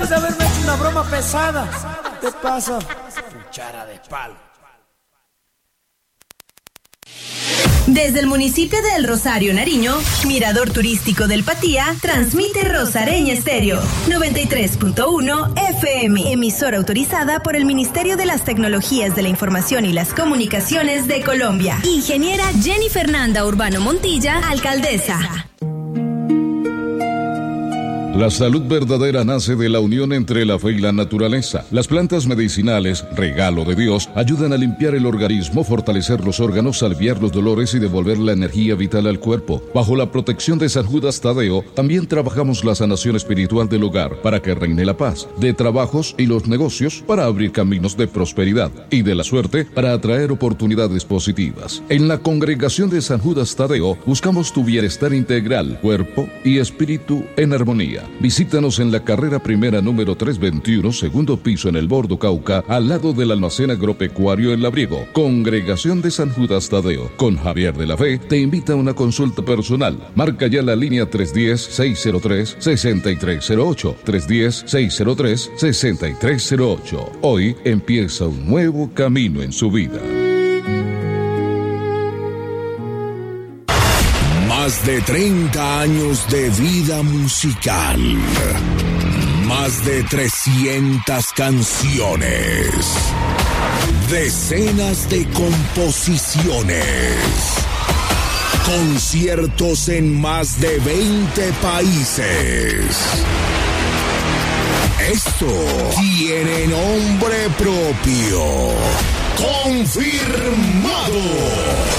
de haberme hecho una broma pesada. ¿Qué pasa? Cuchara de palo. Desde el municipio de El Rosario, Nariño, Mirador Turístico del Patía, transmite Rosareña Estéreo, 93.1 FM, emisora autorizada por el Ministerio de las Tecnologías de la Información y las Comunicaciones de Colombia. Ingeniera Jenny Fernanda Urbano Montilla, alcaldesa. La salud verdadera nace de la unión entre la fe y la naturaleza. Las plantas medicinales, regalo de Dios, ayudan a limpiar el organismo, fortalecer los órganos, aliviar los dolores y devolver la energía vital al cuerpo. Bajo la protección de San Judas Tadeo, también trabajamos la sanación espiritual del hogar para que reine la paz, de trabajos y los negocios para abrir caminos de prosperidad y de la suerte para atraer oportunidades positivas. En la congregación de San Judas Tadeo buscamos tu bienestar integral, cuerpo y espíritu en armonía. Visítanos en la carrera primera número 321, segundo piso en el Bordo Cauca, al lado del almacén agropecuario El Labriego. Congregación de San Judas Tadeo. Con Javier de la Fe te invita a una consulta personal. Marca ya la línea 310-603-6308. 310-603-6308. Hoy empieza un nuevo camino en su vida. Más de 30 años de vida musical. Más de 300 canciones. Decenas de composiciones. Conciertos en más de 20 países. Esto tiene nombre propio. ¡Confirmado!